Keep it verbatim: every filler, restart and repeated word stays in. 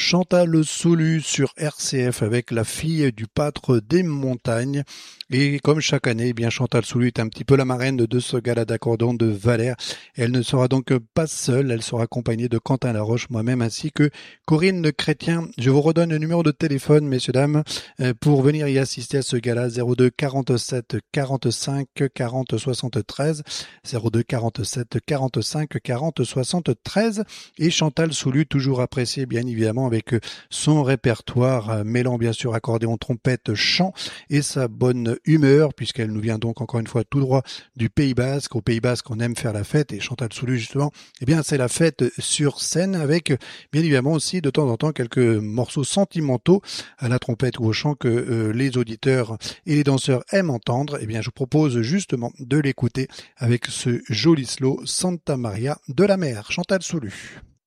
Chantal Soulu sur R C F avec La fille du pâtre des montagnes. Et comme chaque année, eh bien Chantal Soulu est un petit peu la marraine de ce gala d'accordéon de Valère. Elle ne sera donc pas seule, elle sera accompagnée de Quentin Laroche, moi-même, ainsi que Corinne Chrétien. Je vous redonne le numéro de téléphone, messieurs, dames, pour venir y assister à ce gala: zéro deux quarante-sept quarante-cinq quarante soixante-treize, zéro deux quarante-sept quarante-cinq quarante soixante-treize. Et Chantal Soulu, toujours appréciée bien évidemment avec son répertoire mêlant bien sûr accordéon, trompette, chant et sa bonne humeur, puisqu'elle nous vient donc encore une fois tout droit du Pays Basque. Au Pays Basque, on aime faire la fête, et Chantal Soulu justement, eh bien c'est la fête sur scène, avec bien évidemment aussi de temps en temps quelques morceaux sentimentaux à la trompette ou au chant que euh, les auditeurs et les danseurs aiment entendre. Eh bien je vous propose justement de l'écouter avec ce joli slow Santa Maria de la Mer, Chantal Soulu.